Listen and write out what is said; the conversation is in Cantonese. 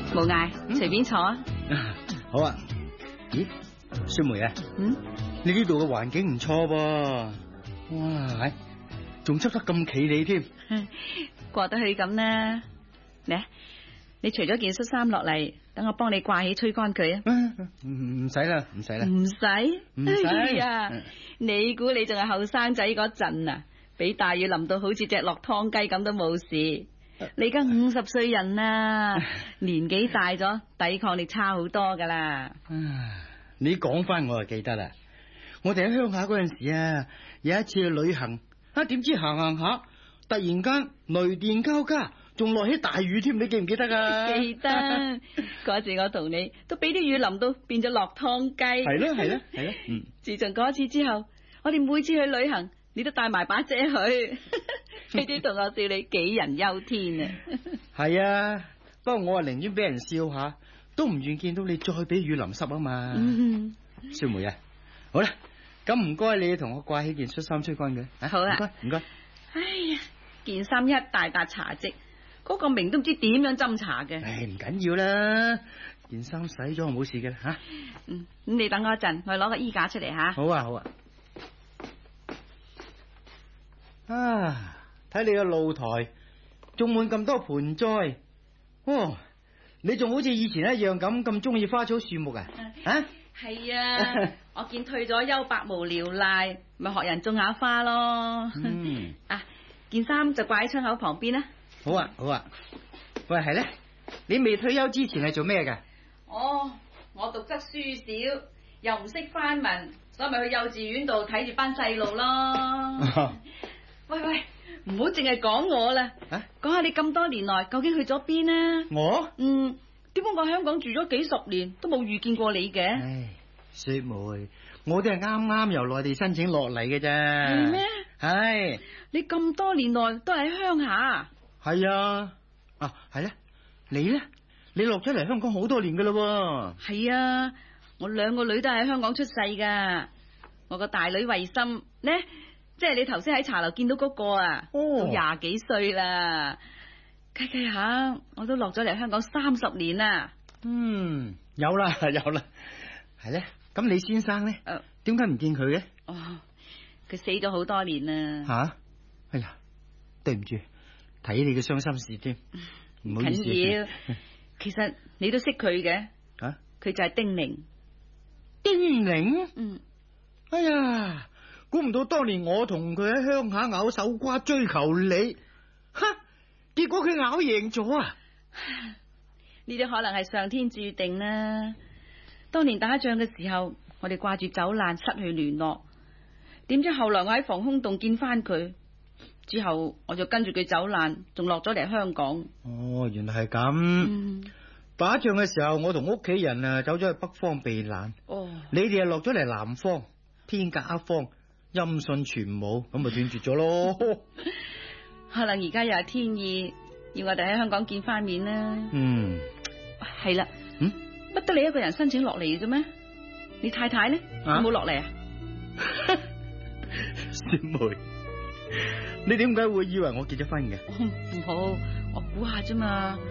冇嗌，隨便坐啊。 好啊。咦，雪梅啊，你呢度嘅環境唔錯噃，哇，仲執得咁企理添。 過得去咁啦。嚟，你除咗件恤衫落嚟，等我幫你掛起吹乾佢啊。 唔使啦，唔使啦， 唔使， 唔使啊！你估你仲係後生仔嗰陣啊？俾大雨淋到好似隻落湯雞咁都冇事。你而家50歲人啦，年紀大咗，抵抗力差好多噶啦。 你講翻我就記得啦，我哋喺鄉下嗰陣時啊，有一次去旅行，點知行行下，突然間雷電交加，仲落起大雨添，你記唔記得啊？ 記得嗰次我同你都俾啲雨淋到變咗落湯雞。 係咯係咯係咯。 自從嗰次之後，我哋每次去旅行，你都帶埋把遮去。呢啲同學笑你杞人憂天啊！ 係啊，不過我啊寧願俾人笑下，都唔願見到你再俾雨淋濕啊嘛。小梅啊，好啦，咁唔該你同我掛起件恤衫吹乾佢。 好啊， 唔該。 哎呀，件衫一大笪茶漬，嗰個明都唔知點樣斟茶嘅。 唔緊要啦，件衫洗咗冇事嘅啦吓。 咁你等我一陣，我攞個衣架出嚟吓。 好啊好啊。睇你個露台種滿咁多盆栽，你仲好似以前一樣咁中意花草樹木啊？ 係啊，我見退咗休百無聊賴，咪學人種下花咯。件衫就掛喺窗口旁邊啦。 好啊好啊。喂，係咧，你未退休之前係做咩噶？ 我讀得書少，又唔識翻文，所以咪去幼稚園度睇住班細路咯。喂，唔好淨係講我啦，講下你咁多年來究竟去咗邊啊？ 我？ 點解我喺香港住咗幾十年都冇遇見過你嘅？ 雪梅，我都係啱啱由內地申請落嚟嘅啫。 係咩？ 係。 你咁多年來都係喺鄉下？ 係啊。係咧，你咧？你落咗嚟香港好多年噶啦？ 係啊，我2個女都係喺香港出世噶。我個大女慧心呢，即係你頭先喺茶樓見到嗰個啊，都20幾歲啦。計下，我都落咗嚟香港30年啦。 有啦。係咧，咁你先生咧？點解唔見佢嘅？ 佢死咗好多年啦。 哎呀，對唔住，睇你嘅傷心事添，唔好意思。 緊要，其實你都識佢嘅。佢就係丁寧。 丁寧？哎呀，估唔到當年我同佢喺鄉下咬手瓜追求你，結果佢咬贏咗啊！ 呢啲可能係上天注定啦。當年打仗嘅時候，我哋掛住走難，失去聯絡。點知後來我喺防空洞見翻佢，之後我就跟住佢走難，仲落咗嚟香港。 原來係咁。打仗嘅時候，我同屋企人走咗去北方避難。你哋落咗嚟南方，天隔一方，音訊全無，咁咪斷絕咗咯。 可能而家又係天意，要我哋喺香港見翻面啦。係啦。不得你一個人申請落嚟嘅啫咩？你太太呢？有冇落嚟啊？ 雪梅，你點解會以為我結咗婚嘅？ 唔好，我估下啫嘛。